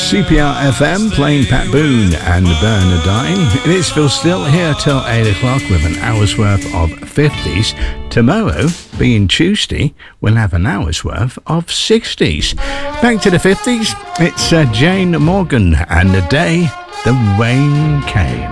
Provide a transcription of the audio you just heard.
CPR FM playing Pat Boone and Bernadine. It is Phil Still here till 8 o'clock with an hour's worth of 50s. Tomorrow, being Tuesday, we'll have an hour's worth of 60s. Back to the 50s, it's Jane Morgan and The Day the Rain Came.